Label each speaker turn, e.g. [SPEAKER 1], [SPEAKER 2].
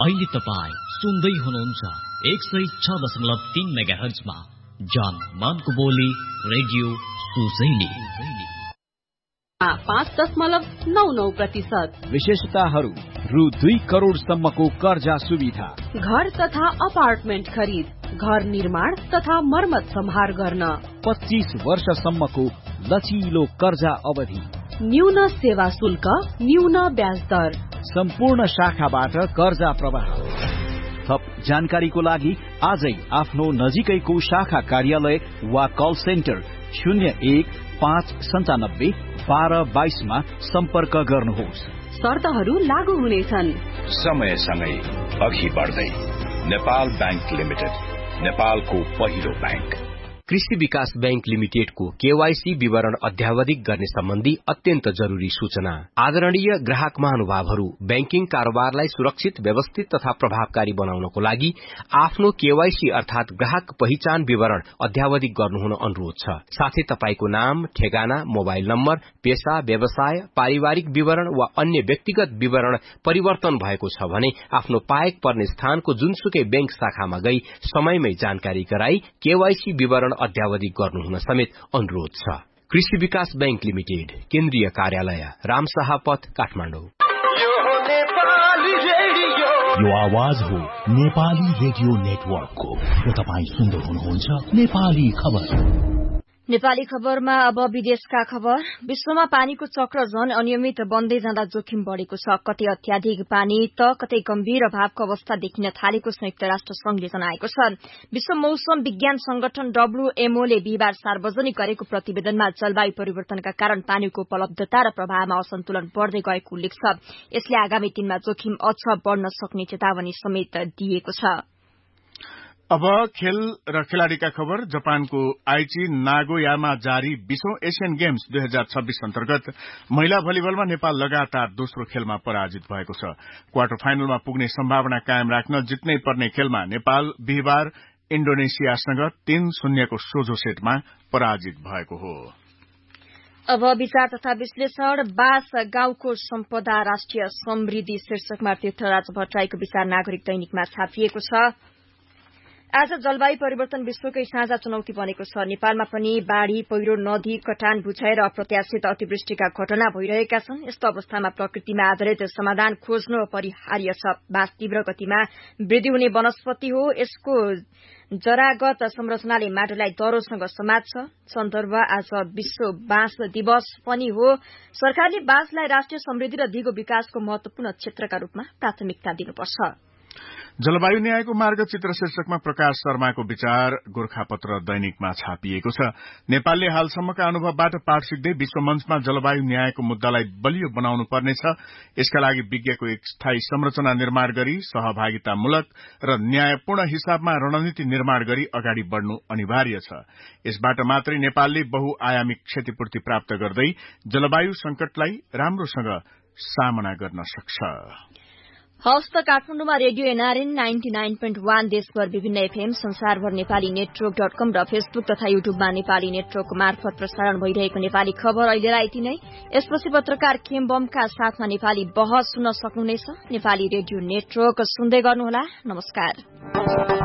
[SPEAKER 1] अहिले तपाईँ सुन्दै हुनुहुन्छ 106.3 मेगाहर्जमा जान मानको बोली रेडियो सुजैली
[SPEAKER 2] 5.99%।
[SPEAKER 3] विशेषताहरू रु 2 करोडसम्मको कर्जा सुविधा,
[SPEAKER 2] घर तथा अपार्टमेन्ट खरिद, घर निर्माण तथा मर्मत सम्हार गर्न,
[SPEAKER 3] 25 वर्षसम्मको लचिलो कर्जा अवधि,
[SPEAKER 2] न्यून सेवा शुल्क, न्यून ब्याज दर,
[SPEAKER 3] सम्पूर्ण शाखाबाट कर्जा प्रवाह। थप जानकारीको लागि आजै आफ्नो नजिकैको शाखा कार्यालय वा कल सेन्टर 01-597-1222 मा सम्पर्क गर्नुहोस्।
[SPEAKER 2] शर्तहरू लागू हुनेछन्।
[SPEAKER 4] समयसँगै अघि बढ्दै नेपाल बैंक लिमिटेड, नेपालको पहिलो बैंक।
[SPEAKER 5] कृषि विकास बैंक लिमिटेडको केवाईसी विवरण अध्यावधिक गर्ने सम्बन्धी अत्यन्त जरूरी सूचना। आदरणीय ग्राहक महानुभावहरू, बैंकिङ कारोबारलाई सुरक्षित, व्यवस्थित तथा प्रभावकारी बनाउनको लागि आफ्नो केवाईसी अर्थात ग्राहक पहिचान विवरण अध्यावधिक गर्नुहुन अनुरोध छ। साथै तपाईको नाम, ठेगाना, मोबाइल नम्बर, पेशा, व्यवसाय, पारिवारिक विवरण वा अन्य व्यक्तिगत विवरण परिवर्तन भएको छ भने आफ्नो पाएक पर्ने स्थानको जुनसुकै बैंक शाखामा गई समयमै जानकारी गराई केवाईसी विवरण अध्यावधिक गर्नुहुन समेत अनुरोध छ। कृषि विकास बैंक लिमिटेड, केन्द्रीय कार्यालय, रामशाह पथ, काठमाडौँ।
[SPEAKER 6] यो आवाज हो नेपाली रेडियो नेटवर्कको र तपाईँ सुन्दै हुनुहुन्छ नेपाली खबर।
[SPEAKER 7] नेपाली खबरमा अब विदेशका खबर। विश्वमा पानीको चक्र झन अनियमित बन्दै जाँदा जोखिम बढ़ेको छ। कतै अत्याधिक पानी त कतै गम्भीर अभावको अवस्था देखिन थालेको संयुक्त राष्ट्र संघले जनाएको छ। विश्व मौसम विज्ञान संगठन WMO ले बिहिबार सार्वजनिक गरेको प्रतिवेदनमा जलवायु परिवर्तनका कारण पानीको उपलब्धता र प्रवाहमा असन्तुलन बढ़दै गएको उल्लेख छ। यसले आगामी दिनमा जोखिम अझ बढ़न सक्ने चेतावनी समेत दिएको छ।
[SPEAKER 8] अब खेल र खेलाड़ीका खबर। जापानको आइची नागोयामा जारी 20औं एशियन गेम्स 2026 अन्तर्गत महिला भलिबलमा नेपाल लगातार दोस्रो खेलमा पराजित भएको छ। क्वार्टर फाइनलमा पुग्ने सम्भावना कायम राख्न जित्नै पर्ने खेलमा नेपाल बिहिबार इण्डोनेसियासँग 3-0 को सोझो सेटमा पराजित भएको हो।
[SPEAKER 7] अब विचार तथा विश्लेषण। बास गाउँको सम्पदा राष्ट्रिय समृद्धि शीर्षकमा तीर्थराज भट्टराईको विचार नागरिक दैनिकमा छापिएको छ। आज जलवायु परिवर्तन विश्वकै साझा चुनौती बनेको छ। नेपालमा पनि बाढ़ी, पहिरो, नदी कटान, भूक्षय र अप्रत्याशित अतिवृष्टिका घटना भइरहेका छन्। यस्तो अवस्थामा प्रकृतिमा आधारित समाधान खोज्नु अपरिहार्य छ। बाँस तीव्र गतिमा वृद्धि हुने वनस्पति हो। यसको जरागत संरचनाले माटोलाई दरोसँग समात्छ। सन्दर्भ आज विश्व बाँस दिवस पनि हो। सरकारले बाँसलाई राष्ट्रिय समृद्धि र दिगो विकासको महत्वपूर्ण क्षेत्रका रूपमा प्राथमिकता दिनुपर्छ।
[SPEAKER 8] जलवायु न्यायको मार्गचित्र शीर्षकमा प्रकाश शर्माको विचार गोर्खापत्र दैनिकमा छापिएको छ। नेपालले हालसम्मका अनुभवबाट पाठ सिक्दै विश्व मञ्चमा जलवायु न्यायको मुद्दालाई बलियो बनाउनु पर्नेछ। यसका लागि विज्ञको एक स्थायी संरचना निर्माण गरी सहभागितामूलक र न्यायपूर्ण हिसाबमा रणनीति निर्माण गरी अगाडि बढ़नु अनिवार्य छ। यसबाट मात्रै नेपालले बहुआयामिक क्षतिपूर्ति प्राप्त गर्दै जलवायु संकटलाई राम्रोसँग सामना गर्न सक्छ।
[SPEAKER 7] हवस् त काठमाडौँमा रेडियो एनआरएन 99.1 देशभर विभिन्न एफएम, संसारभर नेपाली नेटवर्क.com र फेसबुक तथा युट्युबमा नेपाली नेटवर्क मार्फत प्रसारण भइरहेको नेपाली खबर अहिलेलाई यति नै। यसपछि पत्रकार केमबमका साथमा नेपाली बहस सुन्न सक्नुहुनेछ। नेपाली रेडियो नेटवर्क सुन्दै गर्नुहोला। नमस्कार।